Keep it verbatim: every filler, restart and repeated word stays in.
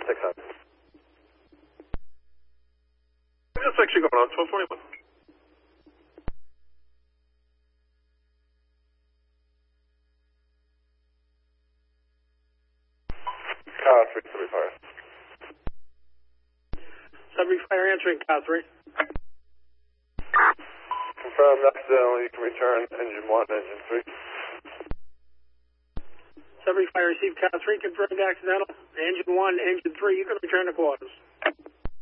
six hundred. That's actually going on twelve twenty-one. Car three, Sudbury Fire. Sudbury Fire answering car three. Confirmed accidentally, you can return engine one, engine three. Sudbury Fire received car three, confirmed accidental. Engine one, engine three, you can return to quarters.